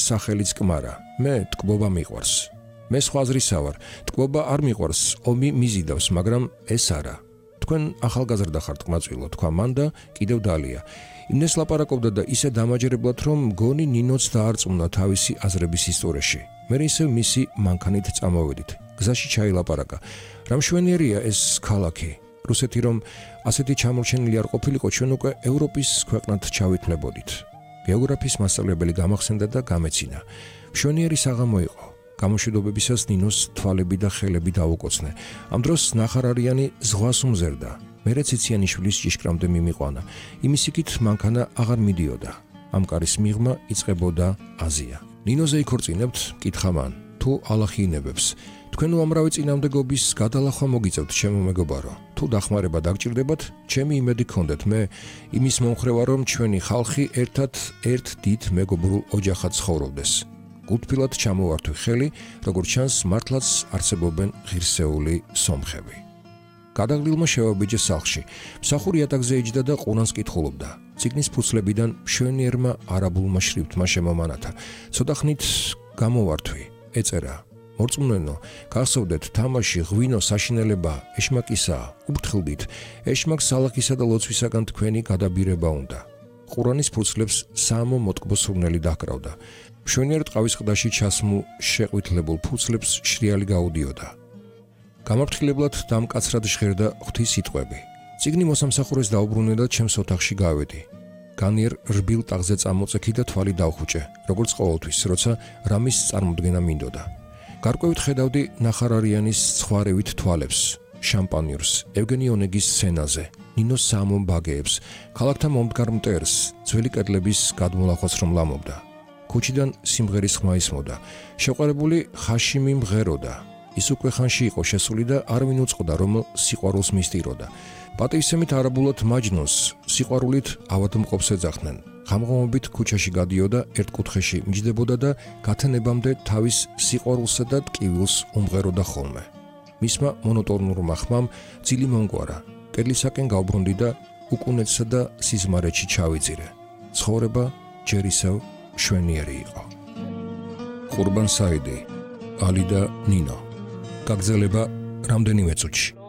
სახელიც კმარა. მე ტკბობა მიყვარს. მე სხვა აზრისა ვარ. ტკბობა არ მიყვარს, ომი მიზიდავს, მაგრამ ეს არა. თქვენ ახალგაზრდა ხართ ყმაწვილო, თქვა მან და კიდევ დალია. იმნეს ლაპარაკობდა და ისე დამაჯერებლად, რომ მგონი ნინოც დაარწმუნა თავისი აზრების ისტორიაში. მე ისევ მისი მანქანით წამოვედით. გზაში ჩაილაპარაკა. რა მშვენიერია ეს ქალაქი. რუსეთი რომ ასეთი ჩამორჩენილი არ ყოფილიყო, ჩვენ უკვე ევროპის ქვეყნად ჩავითმლებოდით. გეოგრაფიის მასწავლებელი გამახსენდა და გამეცინა. მშვენიერი საღამო იყო. გამოშვიდობებისას ნინოს თვალები და ხელები დაუკოცნე. ამ დროს ნახარარიანი ზღვას უმზერდა. მერე ციციანიშვილის ჭიშკრამდე მიმიყვანა. იმის იქით მანქანა აღარ მიდიოდა. ამ კარის მიღმა იწყებოდა აზია. ნინოზე იქორწინებთ, კითხა მან, თუ ალახიინებებს. თქვენ უამრავი წინამდებობის გადალახვა მოგიწევთ, ჩემო მეგობარო. თუ დახმარება დაგჭირდებათ, ჩემი იმედი გქონდეთ. მე იმის მომხრე ვარ, რომ ჩვენი ხალხი ერთად ერთ დიდ მეგობრულ ოჯახად ცხოვრობდეს. გულთბილად ჩამოვართვი ხელი, როგორც ჩანს, მართლაც არსებობენ ღირსეული სომხები. გადაღლილმა შევაბიჯე სახლში. მსახური იატაკზე იჯდა და ყურანს კითხულობდა. წიგნის ფუცლებიდან მშვენიერმა არაბულმა შრიფტმა შემომანათა. ცოტა ხნით გამოვართვი, ეწერა. მორწმუნენო, გახსოვდეთ, თამაში, ღვინო, საშინელება, ეშმაკისა, უბრთხილდით, ეშმაკს სალახისა და ლოცვისაგან თქვენი გადაბირება უნდა. ყურანის ფუცლებს საამო მოტკბო სურნელი დაკრავდა. მშვენიერ ტყავის ყდაში ჩასმულ შეყვითლებულ ფუცლებს შრიალი გაუდიოდა. გამაფრთხილებლად დამკაცრად ჟღერდა ღვთის სიტყვები. წიგნი მოსამსახურეს დაუბრუნე და ჩემს ოთახში გავედი. განიერ რბილ ტაღზე წამოწექი და თვალი დავხუჭე, როგორც ყოველთვის, როცა რამის წარმოდგენა მინდოდა. გარკვევით ხედავდი ნახარარიანის ცხვარევით თვალებს, შამპანიურს, ევგენი ონეგის სცენაზე, ნინოს საამო ბაგეებს, ქალაქთა მომდგარ მტერს, ძველი კედლების გადმოლახვას რომ ლამობდა. ქუჩიდან სიმღერის ხმა ისმოდა. შეყვარებული ხაშიმი მღეროდა. ის უკვე ხანში იყო შესული და არავინ უწყდა, რომ სიყვარულს მისტიროდა. პატივისცემით არაბულად მაჯნოს, სიყვარულით ავადმყოფს ეძახდნენ. ღამღამობით ქუჩაში გადიოდა, ერთ კუთხეში მიჯდებოდა და გათენებამდე თავის სიყვარულსა და ტკივილს უმღეროდა ხოლმე. მისმა მონოტონურმა ხმამ ძილი მომგვარა. კედლისაკენ გავბრუნდი და უკუნეთსა და სიზმარეში ჩავიძირე. ცხოვრება ჯერ ისევ მშვენიერი იყო. ყურბან საიდი, ალი და ნინო. გაგრძელება რამდენიმე წუთში.